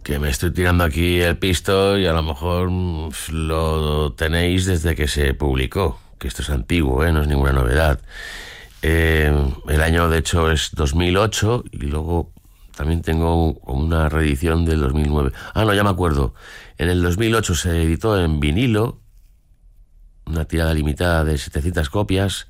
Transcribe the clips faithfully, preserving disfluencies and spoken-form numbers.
que me estoy tirando aquí el pisto y a lo mejor lo tenéis desde que se publicó, que esto es antiguo, ¿eh? No es ninguna novedad. Eh, el año de hecho es dos mil ocho y luego también tengo una reedición del dos mil nueve. Ah, no, ya me acuerdo. En el dos mil ocho se editó en vinilo, una tirada limitada de setecientas copias,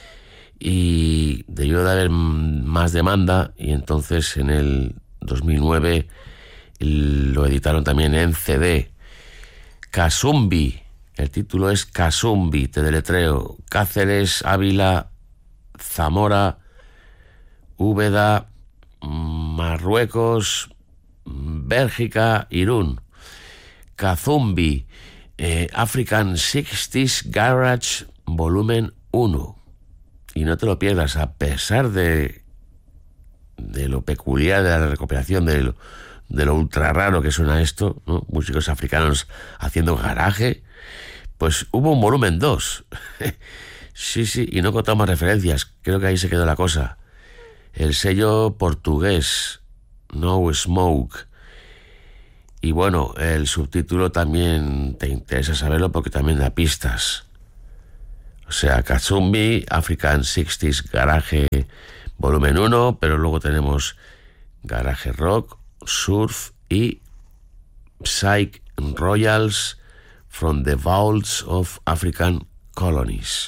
y debió de haber más demanda, y entonces en el dos mil nueve lo editaron también en C D. Casumbi, el título es Casumbi, te deletreo: Cáceres, Ávila, Zamora, Úbeda, Marruecos, Bélgica, Irún. Kazumbi, eh, African sesenta Garage Volumen uno. Y no te lo pierdas, a pesar de, de lo peculiar de la recuperación, de lo, de lo ultra raro que suena esto, ¿no? Músicos africanos haciendo garaje, pues hubo un volumen dos. Sí, sí, y no contamos referencias, creo que ahí se quedó la cosa. El sello portugués, No Smoke. Y bueno, el subtítulo también te interesa saberlo porque también da pistas. O sea, Kazumbi, African sesenta Garage Volumen uno, pero luego tenemos Garage Rock, Surf y Psych Royals from the Vaults of African Colonies.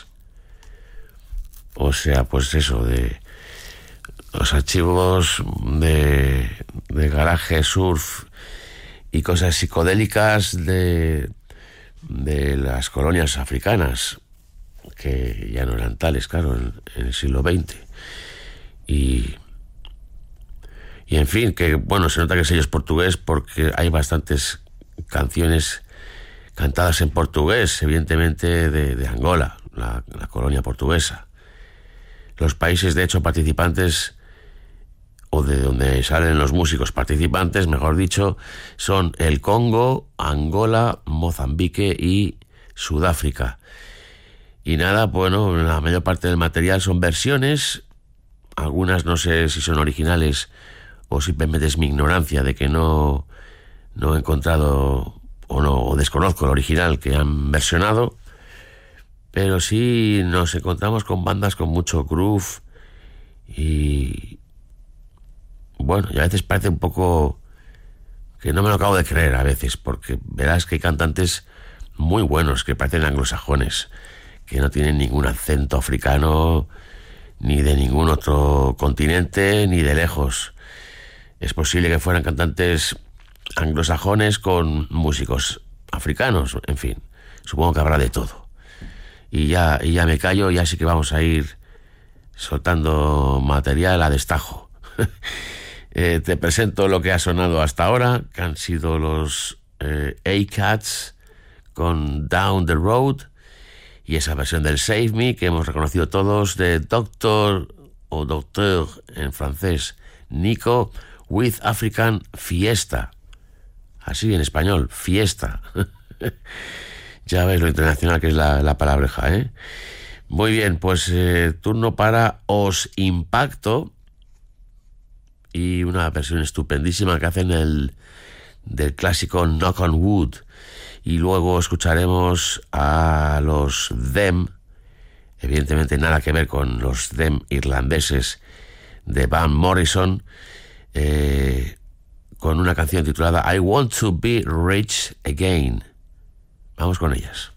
O sea, pues eso, de los archivos de, de garaje, surf y cosas psicodélicas de, de las colonias africanas, que ya no eran tales, claro, en, en el siglo veinte. Y, y en fin, que bueno, se nota que el sello es portugués porque hay bastantes canciones cantadas en portugués, evidentemente de, de Angola, la, la colonia portuguesa. Los países, de hecho, participantes, o de donde salen los músicos participantes, mejor dicho, son el Congo, Angola, Mozambique y Sudáfrica. Y nada, bueno, la mayor parte del material son versiones, algunas no sé si son originales o simplemente es mi ignorancia de que no, no he encontrado o no o desconozco el original que han versionado. Pero sí nos encontramos con bandas con mucho groove y bueno, y a veces parece un poco que no me lo acabo de creer a veces, porque verás que hay cantantes muy buenos que parecen anglosajones, que no tienen ningún acento africano ni de ningún otro continente ni de lejos. Es posible que fueran cantantes anglosajones con músicos africanos, en fin, supongo que habrá de todo. Y ya, y ya me callo, ya sí que vamos a ir soltando material a destajo. eh, te presento lo que ha sonado hasta ahora, que han sido los eh, A-Cats con Down the Road, y esa versión del Save Me que hemos reconocido todos, de Doctor o Docteur en francés, Nico, with African Fiesta. Así en español, fiesta. Ya ves lo internacional que es la, la palabreja, ¿eh? Muy bien, pues eh, turno para Os Impacto y una versión estupendísima que hacen el, del clásico Knock on Wood. Y luego escucharemos a los Them, evidentemente nada que ver con los Them irlandeses de Van Morrison, eh, con una canción titulada I Want to Be Rich Again. Vamos con ellas.